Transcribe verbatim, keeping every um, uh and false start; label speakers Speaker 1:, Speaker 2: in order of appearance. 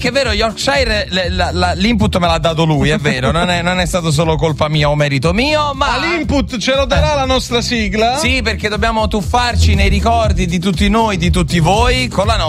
Speaker 1: che è vero, Yorkshire le, la, la, l'input me l'ha dato lui, è vero, non è, non è stato solo colpa mia o merito mio, ma...
Speaker 2: Ma l'input ce lo darà la nostra sigla?
Speaker 1: Sì, perché dobbiamo tuffarci nei ricordi di tutti noi, di tutti voi, con la nostra